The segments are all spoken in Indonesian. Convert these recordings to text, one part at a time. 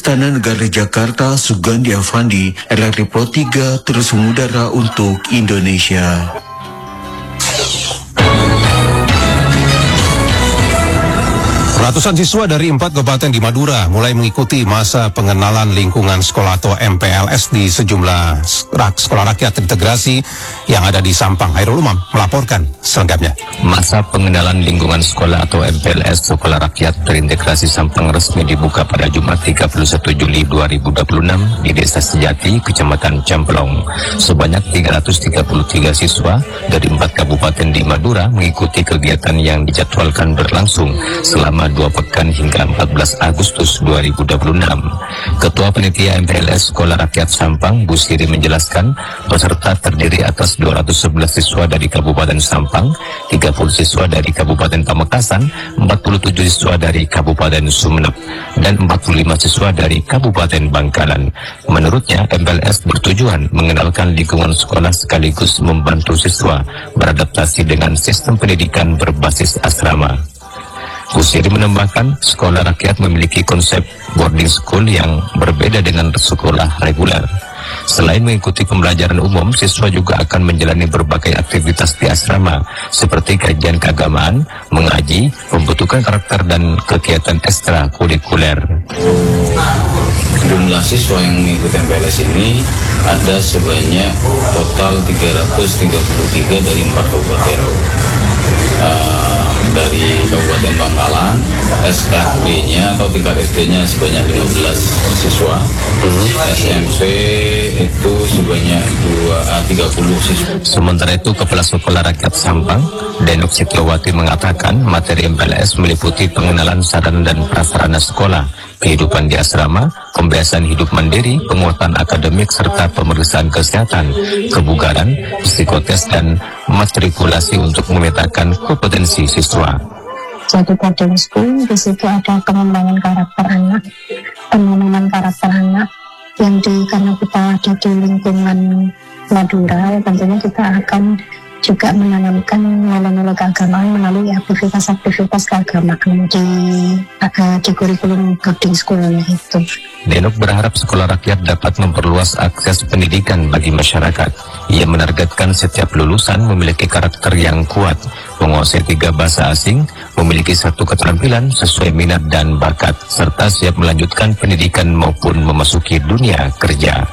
Istana Negara Jakarta Sugandi Avandi, LRT Pro 3 terus mengudara untuk Indonesia. Ratusan siswa dari 4 kabupaten di Madura mulai mengikuti masa pengenalan lingkungan sekolah atau MPLS di sejumlah sekolah rakyat integrasi yang ada di Sampang. Hairul Umam melaporkan selengkapnya. Masa pengenalan lingkungan sekolah atau MPLS Sekolah Rakyat Terintegrasi Sampang resmi dibuka pada Jumat 31 Juli 2026 di Desa Sejati, Kecamatan Camplong. Sebanyak 333 siswa dari 4 kabupaten di Madura mengikuti kegiatan yang dijadwalkan berlangsung selama 2 pekan hingga 14 Agustus 2026. Ketua Panitia MPLS Sekolah Rakyat Sampang, Bu Siri menjelaskan, peserta terdiri atas 211 siswa dari Kabupaten Sampang, 30 siswa dari Kabupaten Pamekasan, 47 siswa dari Kabupaten Sumeneb, dan 45 siswa dari Kabupaten Bangkalan. Menurutnya, MPLS bertujuan mengenalkan lingkungan sekolah sekaligus membantu siswa beradaptasi dengan sistem pendidikan berbasis asrama. Bu Siri menambahkan, sekolah rakyat memiliki konsep boarding school yang berbeda dengan sekolah reguler. Selain mengikuti pembelajaran umum, siswa juga akan menjalani berbagai aktivitas di asrama, seperti kajian keagamaan, mengaji, pembentukan karakter, dan kegiatan ekstrakurikuler. Jumlah siswa yang mengikuti MPLS ini ada sebanyak total 333 dari 4 kabupaten. Dari Kabupaten Bangkalan, SKB-nya atau tingkat SD-nya sebanyak 15 siswa, SMP itu sebanyak 30 siswa. Sementara itu, Kepala Sekolah Rakyat Sampang, Denuk Setiawati mengatakan materi MPLS meliputi pengenalan sarana dan prasarana sekolah, kehidupan di asrama, pembiasaan hidup mandiri, penguatan akademik, serta pemeriksaan kesehatan, kebugaran, psikotes, dan matrikulasi untuk memetakan kompetensi siswa. Jadi boarding school di situ ada pengembangan karakter anak, penanaman karakter anak yang karena kita ada di lingkungan Madura, tentunya kita akan juga menanamkan nilai-nilai keagamaan melalui aktivitas-aktivitas keagamaan di kurikulum boarding school itu. Denuk berharap sekolah rakyat dapat memperluas akses pendidikan bagi masyarakat. Ia menargetkan setiap lulusan memiliki karakter yang kuat, menguasai 3 bahasa asing, memiliki 1 keterampilan sesuai minat dan bakat, serta siap melanjutkan pendidikan maupun memasuki dunia kerja.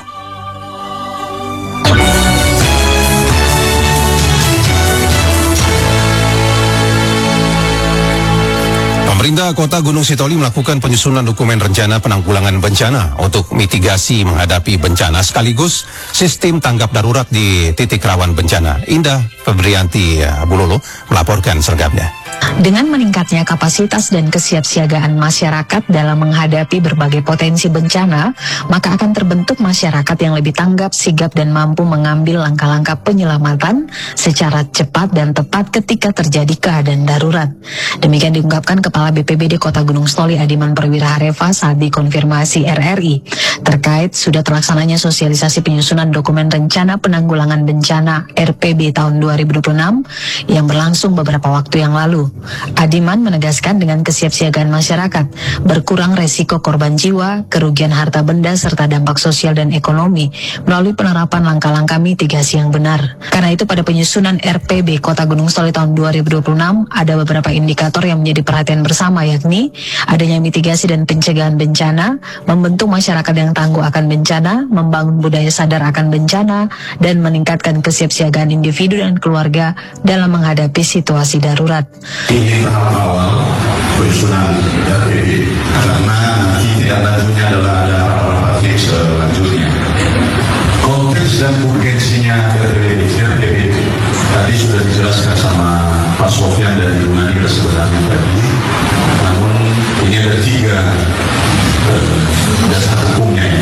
Pemerintah Kota Gunung Sitoli melakukan penyusunan dokumen rencana penanggulangan bencana untuk mitigasi menghadapi bencana sekaligus sistem tanggap darurat di titik rawan bencana. Indah Febrianti Bulolo melaporkan selengkapnya. Dengan meningkatnya kapasitas dan kesiapsiagaan masyarakat dalam menghadapi berbagai potensi bencana, maka akan terbentuk masyarakat yang lebih tanggap, sigap, dan mampu mengambil langkah-langkah penyelamatan secara cepat dan tepat ketika terjadi keadaan darurat. Demikian diungkapkan Kepala BPBD Kota Gunung Sitoli Adiman Perwira Harefa saat dikonfirmasi RRI terkait sudah terlaksananya sosialisasi penyusunan dokumen rencana penanggulangan bencana RPB tahun 2026 yang berlangsung beberapa waktu yang lalu. Adiman menegaskan dengan kesiapsiagaan masyarakat, berkurang resiko korban jiwa, kerugian harta benda, serta dampak sosial dan ekonomi melalui penerapan langkah-langkah mitigasi yang benar. Karena itu pada penyusunan RPB Kota Gunung Sitoli tahun 2026 ada beberapa indikator yang menjadi perhatian bersama, yakni adanya mitigasi dan pencegahan bencana, membentuk masyarakat yang tangguh akan bencana, membangun budaya sadar akan bencana, dan meningkatkan kesiapsiagaan individu dan keluarga dalam menghadapi situasi darurat. Ini tahap awal penyusunan RPB karena nanti tidak lanjutnya adalah ada rapat selanjutnya. Konteks dan urgensinya RPB tadi sudah dijelaskan sama Pak Sofyan dan Ibu Nadia sebenarnya tadi. Namun ini ada 3 dasar hukumnya.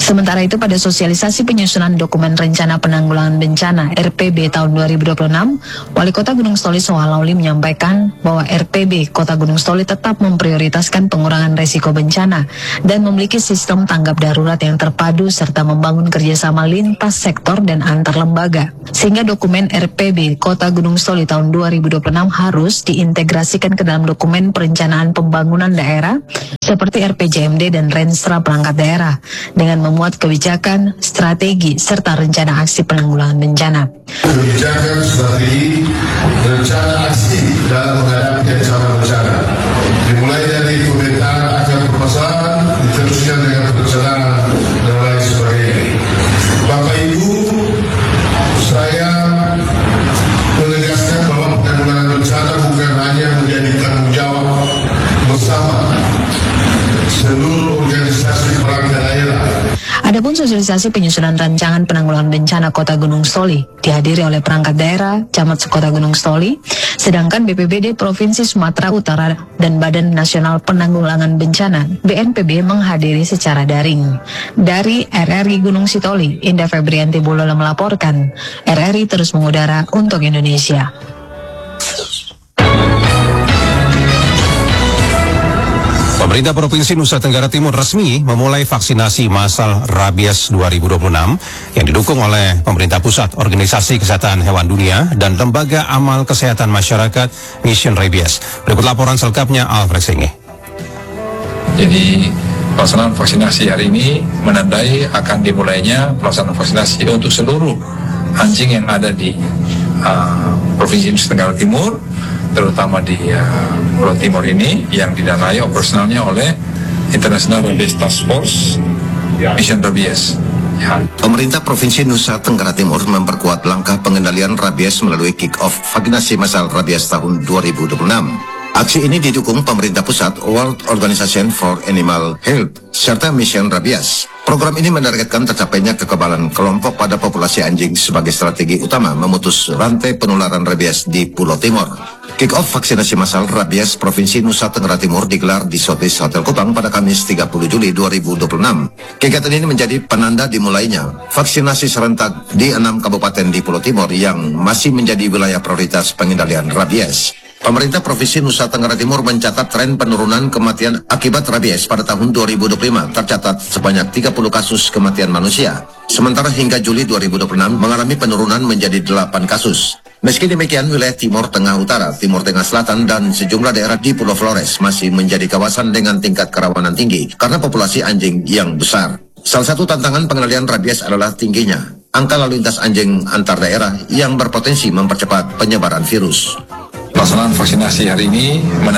Sementara itu pada sosialisasi penyusunan dokumen rencana penanggulangan bencana RPB tahun 2026, Wali Kota Gunung Stoli Soha Lauli menyampaikan bahwa RPB Kota Gunung Stoli tetap memprioritaskan pengurangan resiko bencana dan memiliki sistem tanggap darurat yang terpadu serta membangun kerjasama lintas sektor dan antar lembaga. Sehingga dokumen RPB Kota Gunung Stoli tahun 2026 harus diintegrasikan ke dalam dokumen perencanaan pembangunan daerah seperti RPJMD dan Renstra perangkat daerah dengan memuat kebijakan, strategi, serta rencana aksi penanggulangan bencana. Kebijakan, strategi, rencana aksi dalam menghadapi ancaman bencana. Dimulai dari pemetaan akan permasalahan, diteruskan dengan perencanaan dan lain sebagainya. Bapak Ibu, saya menegaskan bahwa penanggulangan bencana bukan hanya menjadi tanggung jawab bersama seluruh organisasi perangkat daerah. Adapun sosialisasi penyusunan rancangan penanggulangan bencana Kota Gunung Stoli dihadiri oleh perangkat daerah, Camat Sekota Gunung Stoli, sedangkan BPBD Provinsi Sumatera Utara dan Badan Nasional Penanggulangan Bencana BNPB menghadiri secara daring. Dari RRI Gunung Sitoli, Indah Febrianti Bulola melaporkan, RRI terus mengudara untuk Indonesia. Pemerintah Provinsi Nusa Tenggara Timur resmi memulai vaksinasi massal rabies 2026 yang didukung oleh pemerintah pusat, Organisasi Kesehatan Hewan Dunia, dan Lembaga Amal Kesehatan Masyarakat Mission Rabies. Berikut laporan selengkapnya Alfred Senge. Jadi pelaksanaan vaksinasi hari ini menandai akan dimulainya pelaksanaan vaksinasi untuk seluruh anjing yang ada di Provinsi Nusa Tenggara Timur, terutama di Pulau Timur ini yang didanai operasionalnya oleh International Rabies Task Force Mission Rabies. Ya. Pemerintah Provinsi Nusa Tenggara Timur memperkuat langkah pengendalian rabies melalui kick-off vaksinasi massal rabies tahun 2026. Aksi ini didukung pemerintah pusat, World Organization for Animal Health, serta Mission Rabies. Program ini menargetkan tercapainya kekebalan kelompok pada populasi anjing sebagai strategi utama memutus rantai penularan rabies di Pulau Timur. Kick-off vaksinasi massal rabies Provinsi Nusa Tenggara Timur digelar di Sotis Hotel Kupang pada Kamis 30 Juli 2026. Kegiatan ini menjadi penanda dimulainya vaksinasi serentak di 6 kabupaten di Pulau Timur yang masih menjadi wilayah prioritas pengendalian rabies. Pemerintah Provinsi Nusa Tenggara Timur mencatat tren penurunan kematian akibat rabies pada tahun 2025 tercatat sebanyak 30 kasus kematian manusia. Sementara hingga Juli 2026 mengalami penurunan menjadi 8 kasus. Meski demikian, wilayah Timur Tengah Utara, Timur Tengah Selatan, dan sejumlah daerah di Pulau Flores masih menjadi kawasan dengan tingkat kerawanan tinggi karena populasi anjing yang besar. Salah satu tantangan pengendalian rabies adalah tingginya angka lalu lintas anjing antar daerah yang berpotensi mempercepat penyebaran virus. Pelaksanaan vaksinasi hari ini